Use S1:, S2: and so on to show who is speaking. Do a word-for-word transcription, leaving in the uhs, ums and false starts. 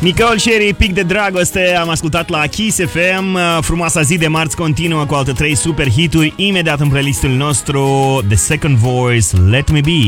S1: Nicole Sherry, Pic de Dragoste, am ascultat la Kiss F M. Frumoasa zi de marți continuă cu alte trei super hituri imediat în playlistul nostru. The Second Voice, Let Me Be.